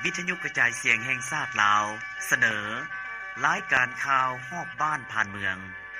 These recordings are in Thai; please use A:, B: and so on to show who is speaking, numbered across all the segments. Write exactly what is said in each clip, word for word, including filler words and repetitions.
A: วิทยุกระจายเสียงแห่งชาติลาวเสนอรายการข่าวฮอบบ้านผ่านเมือง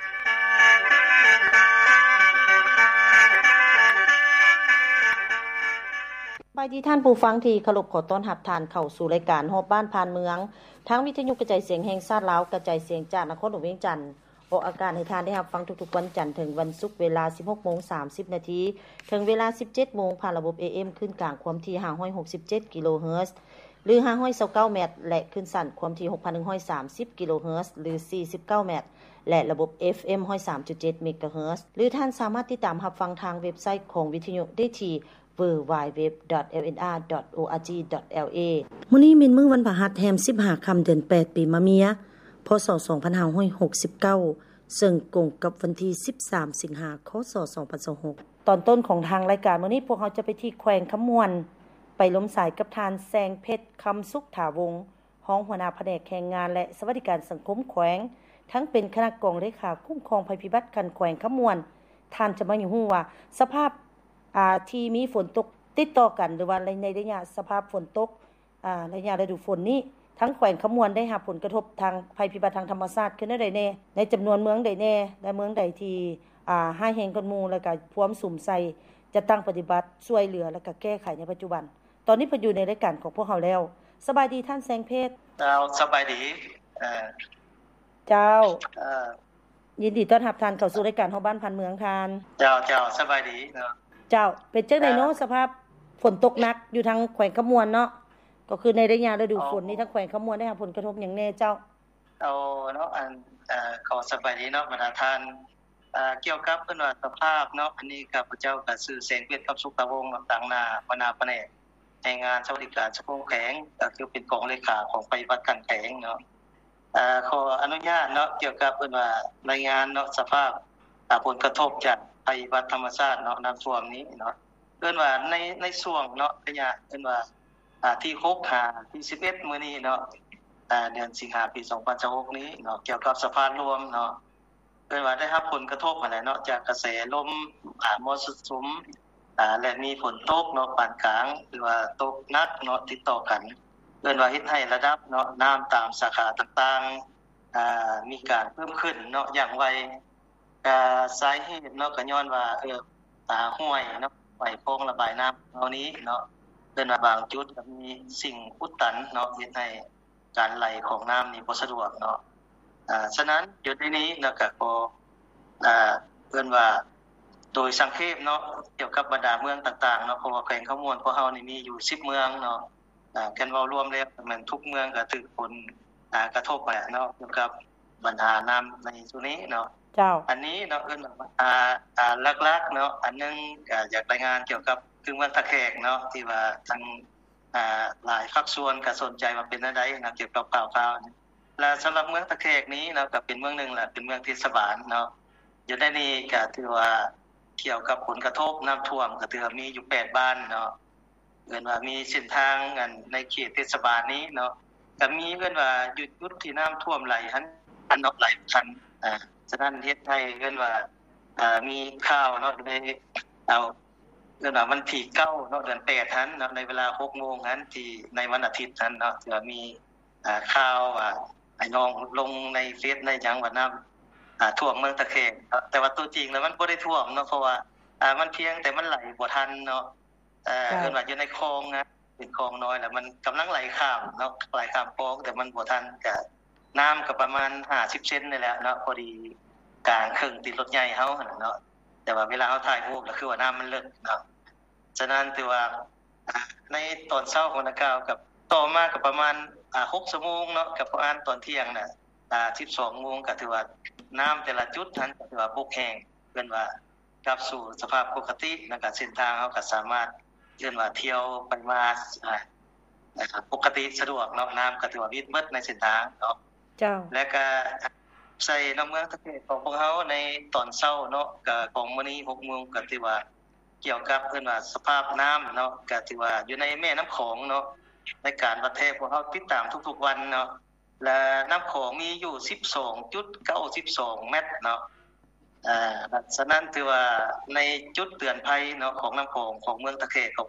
B: ไปที่ท่านผู้ฟังที่เคารพขอต้อนรับท่านเข้าสู่รายการฮอบบ้านผ่านเมืองทางวิทยุกระจายเสียงแห่งชาติลาวกระจายเสียงจากนครหลวงเวียงจันทน์ออกอากาศให้ท่านได้รับฟังทุกๆวันจันทร์ถึงวันศุกร์เวลา สิบหกโมงสามสิบ นาทีถึงเวลา สิบเจ็ดโมงผ่านระบบ เอ เอ็ม ขึ้นกลางความถี่ห้าร้อยหกสิบเจ็ดกิโลเฮิรตซ์หรือห้าร้อยยี่สิบเก้าเมตรและขึ้นสั้นความถี่ หกพันหนึ่งร้อยสามสิบกิโลเฮิรตซ์หรือสี่สิบเก้าเมตรและระบบ เอฟ เอ็ม หนึ่งร้อยสามจุดเจ็ด เมกะเฮิรตซ์หรือท่านสามารถติดตามรับฟังทางเว็บไซต์ของวิทยุได้ที่ ดับเบิลยู ดับเบิลยู ดับเบิลยู ดอท เอล เอ็น อาร์ ดอท โอ อาร์ จี ดอท แอล เอ มื้อนี้เป็นมื้อวันพฤหัสแรมสิบห้าค่ำเดือนแปดปีมะเมียพ.ศ. สองพันห้าร้อยหกสิบเก้าซึ่งตรงกับวันที่สิบสามสิงหาคม สองพันยี่สิบหกตอนต้นของทางรายการมื้อนี้พวกเราจะไปที่แขวงขมวนไปล้มสายกับทานแสงเพชรคำสุขถาวงศ์รองหัวหน้าแผนกแรงงานและสวัสดิการสังคมแขวงทั้งเป็นคณะกองเลขาคุ้มครองภัยพิบัติกันแขวงขมวนท่านจะมาอยู่ฮู้ว่าสภาพอ่าที่มีฝนตกติดต่อกันหรือว่าในระยะสภาพฝนตกอ่าระยะฤดูฝนนี้ทั้งแขวงขมวนได้รับผลกระทบทางภัยพิบัติทางธรรมชาติขึ้นได้แน่ในจำนวนเมืองใดแน่และเมืองใดที่อ่าห้าแห่งกันหมู่แล้วก็พร้อมสุ่มใส่จะตั้งปฏิบัติช่วยเหลือแล้วก็แก้ไขในปัจจุบันตอนนี้เพิ่นอยู่ในรายการของพวกเราแล้วสบายดีท่านแสงเพชร
C: เจ้าสบายดีเอ่อ
B: เจ้า
C: เอ่อ
B: ยินดีต้อนรับท่านเข้าสู่รายการฮอบบ้านพันเมืองทาน
C: เจ้าเจ้าสบายดีเนาะ
B: เจ้าเป็นจังได๋เนาะสภาพฝนตกหนักอยู่ทางแขวงขมวนเนาะก็คือในระยะฤดูฝนนี้ทั้งแขวงขมวนได้รับผลกระทบหยังแน่เจ้า
C: เอาเนาะอันเอ่อขอสบายดีเนาะบรรดาท่านเอ่อเกี่ยวกับเพิ่นว่าสภาพเนาะอันนี้ข้าพเจ้าก็ชื่อแสงเพชรกับสุขตะวงศ์ต่างหน้าหัวหน้าแผนกในงานสวัสดิการสังคมแขวงก็คือเป็นกองเลขาของปฏิบัติการแขวงเนาะเอ่อขออนุญาตเนาะเกี่ยวกับเพิ่นว่ารายงานเนาะสภาพอ่าผลกระทบจากภัยพิบัติธรรมชาติเนาะน้ำท่วมนี้เนาะเพิ่นว่าในในช่วงเนาะระยะเพิ่นว่าอ่าที่หก ห้าที่สิบเอ็ดมื้อนี้เนาะอ่าเดือนสิงหาคมปีสองพันยี่สิบหกนี้เนาะเกี่ยวกับสภาพรวมเนาะเพิ่นว่าได้รับผลกระทบอะไรเนาะจากกระแสลมอ่ามรสุมอ่าและมีฝนตกเนาะปานกลางหรือว่าตกหนักเนาะติดต่อกันเพิ่นว่าเฮ็ดให้ระดับเนาะน้ำตามสาขาต่างๆอ่ามีการเพิ่มขึ้นเนาะอย่างไวอ่าสาเหตุเนาะก็ย้อนว่าเอออ่าห้วยเนาะไหลคลองระบายน้ำเหล่านี้เนาะเพิ่นว่าบางจุดก็มีสิ่งอุดตันเนาะเฮ็ดให้การไหลของน้ำนี่บ่สะดวกเนาะอ่าฉะนั้นจุดนี้เนาะก็ขออ่าเพิ่นว่าโดยสังเขปเนาะเกี่ยวกับบรรดาเมืองต่างๆเนาะเพราะว่าแขวงขมวนของเฮานี่มีอยู่สิบเมืองเนาะอ่ากันเว้ารวมแล้วมันทุกเมืองก็ถูกผลอ่ากระทบไปเนาะเกี่ยวกับบรรดาน้ำในส่วนนี้เนาะ
B: เจ้า
C: อันนี้เนาะเอิ้นว่าอ่าอ่าหลักๆเนาะอันนึงก็อยากรายงานเกี่ยวกับคือเมืองตะแขกเนาะที่ว่าทางอ่าหลายภาคส่วนก็สนใจว่าเป็นจังได๋นะเกี่ยวกับข่าวๆและสำหรับเมืองตะแขกนี้เนาะก็เป็นเมืองนึงแหละเป็นเมืองเทศบาลเนาะอยู่ในนี้ก็ถือว่าเกี่ยวกับผลกระทบน้ำท่วมก็ถือว่ามีอยู่แปดบ้านเนาะเอิ้นว่ามีเส้นทางอันในเขตเทศบาลนี้เนาะก็มีเอิ้นว่าจุดจุดที่น้ำท่วมไหลหันอันเนาะไหลคันอ่าฉะนั้นเฮ็ดให้เอิ้นว่าอ่ามีข่าวเนาะในเอาเอิ้นว่าวันที่เก้าเนาะเดือนแปดหันเนาะในเวลา หกโมงหันที่ในวันอาทิตย์หันเนาะจะมีอ่าข่าวว่าไอ้น้องลงในเฟซในหยังว่าน้ำอ่าท่วมเมืองตะแคงแต่ว่าตัวจริงแล้วมันบ่ได้ท่วมเนาะเพราะว่าอ่ามันเพียงแต่มันไหลบ่ทันเนาะเอ่อเอิ้นว่าอยู่ในคลองนะเป็นคลองน้อยแล้วมันกำลังไหลข้ามเนาะไหลข้ามคลองแต่มันบ่ทันก็น้ำก็ประมาณห้าสิบเซนนี่แหละเนาะพอดีกลางครึ่งติดรถใหญ่เฮาหั่นเนาะแต่ว่าเวลาเฮาถ่ายรูปก็คือว่าน้ำมันลึกเนาะฉะนั้นถือว่าในตอนเช้าของนักข่าวกับต่อมาก็ประมาณอ่าหกชั่วโมงเนาะกับประมาณตอนเที่ยงน่ะอ่าสิบสองโมงก็ถือว่าน้ำแต่ละจุดนั้นก็ถือว่าบกแห้งเพิ่นว่ากลับสู่สภาพปกติแล้วก็เส้นทางเฮาก็สามารถเอิ้นว่าเที่ยวไปมาอ่าปกติสะดวกเนาะน้ำก็ถือว่าวิดเบิดในเส้นทางเนาะ
B: เจ้า
C: แล้วก็ใส่น้ำเมืองตะเขกของพวกเฮาในตอนเช้าเนาะก็ของมื้อนี้ หกโมงก็ถือว่าเกี่ยวกับเพิ่นว่าสภาพน้ำเนาะก็ถือว่าอยู่ในแม่น้ำโขงเนาะในการวัดแท้พวกเฮาติดตามทุกๆวันเนาะและน้ำโขงมีอยู่ สิบสองจุดเก้าสอง เมตรเนาะอ่าฉะนั้นถือว่าในจุดเตือนภัยเนาะของน้ำโขงของเมืองตะเขกของ